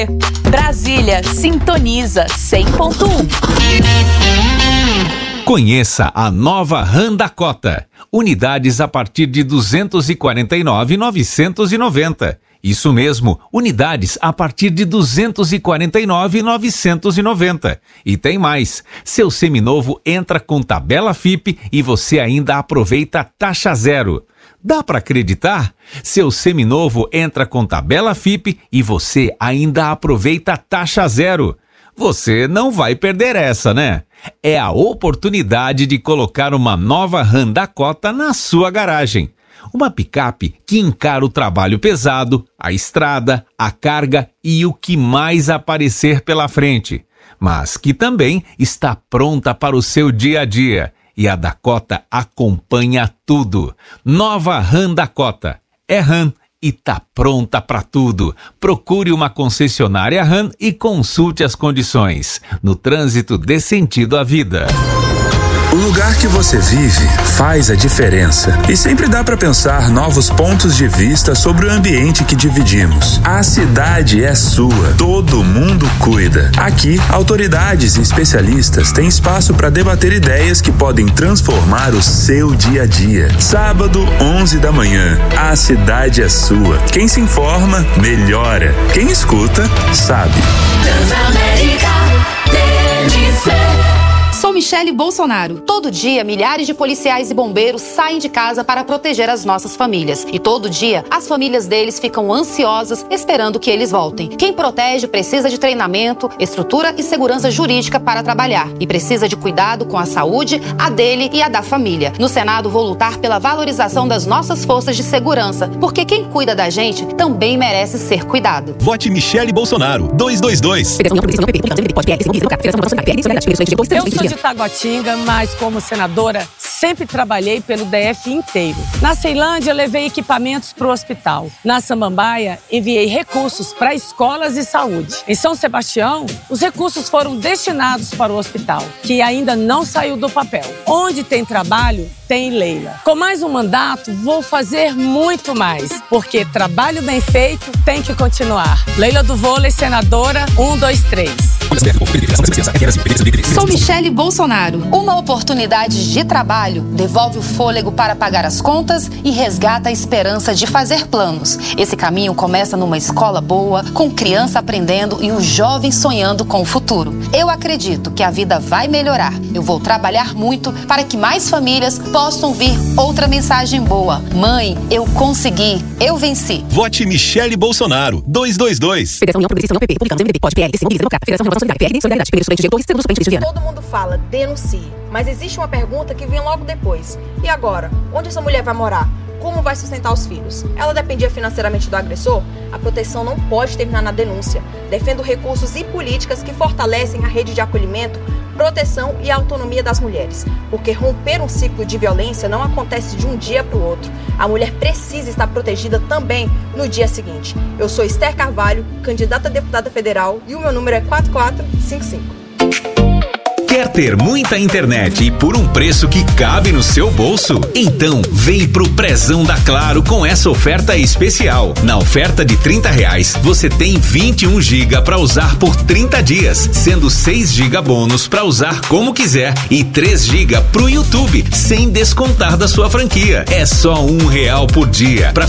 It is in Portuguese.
Brasília sintoniza 100.1. Conheça a nova RAM Dakota. Unidades a partir de R$ 249.990. Isso mesmo, unidades a partir de R$ 249.990. E tem mais, seu seminovo entra com tabela FIPE e você ainda aproveita taxa zero. Dá para acreditar? Seu seminovo entra com tabela FIPE e você ainda aproveita taxa zero. Você não vai perder essa, né? É a oportunidade de colocar uma nova RAM Dakota na sua garagem. Uma picape que encara o trabalho pesado, a estrada, a carga e o que mais aparecer pela frente. Mas que também está pronta para o seu dia a dia. E a Dakota acompanha tudo. Nova RAM Dakota. É RAM e tá pronta para tudo. Procure uma concessionária RAM e consulte as condições. No trânsito dê sentido à vida. O lugar que você vive faz a diferença e sempre dá para pensar novos pontos de vista sobre o ambiente que dividimos. A cidade é sua, todo mundo cuida. Aqui, autoridades e especialistas têm espaço para debater ideias que podem transformar o seu dia a dia. Sábado, 11 da manhã, a cidade é sua. Quem se informa, melhora. Quem escuta, sabe. Transamérica TNC. Sou Michele Bolsonaro. Todo dia, milhares de policiais e bombeiros saem de casa para proteger as nossas famílias. E todo dia, as famílias deles ficam ansiosas, esperando que eles voltem. Quem protege precisa de treinamento, estrutura e segurança jurídica para trabalhar. E precisa de cuidado com a saúde, a dele e a da família. No Senado, vou lutar pela valorização das nossas forças de segurança, porque quem cuida da gente também merece ser cuidado. Vote Michele Bolsonaro, 222. Eu sou de Taguatinga, mas como senadora sempre trabalhei pelo DF inteiro. Na Ceilândia, levei equipamentos para o hospital. Na Samambaia, enviei recursos para escolas e saúde. Em São Sebastião, os recursos foram destinados para o hospital, que ainda não saiu do papel. Onde tem trabalho, tem Leila. Com mais um mandato, vou fazer muito mais, porque trabalho bem feito tem que continuar. Leila do Vôlei, senadora 123. Sou Michele Bolsonaro. Uma oportunidade de trabalho devolve o fôlego para pagar as contas e resgata a esperança de fazer planos. Esse caminho começa numa escola boa, com criança aprendendo e o jovem sonhando com o futuro. Eu acredito que a vida vai melhorar. Eu vou trabalhar muito para que mais famílias possam ouvir outra mensagem boa. Mãe, eu consegui, eu venci. Vote Michele Bolsonaro, 222. Todo mundo fala, denuncie. Mas existe uma pergunta que vem logo depois. E agora? Onde essa mulher vai morar? Como vai sustentar os filhos? Ela dependia financeiramente do agressor? A proteção não pode terminar na denúncia. Defendo recursos e políticas que fortalecem a rede de acolhimento, proteção e autonomia das mulheres. Porque romper um ciclo de violência não acontece de um dia para o outro. A mulher precisa estar protegida também no dia seguinte. Eu sou Esther Carvalho, candidata a deputada federal, e o meu número é 4455. Quer ter muita internet e por um preço que cabe no seu bolso? Então vem pro Prezão da Claro com essa oferta especial. Na oferta de R$30, você tem 21 GB para usar por 30 dias, sendo 6 GB bônus para usar como quiser e 3 GB pro YouTube, sem descontar da sua franquia. É só R$1 por dia para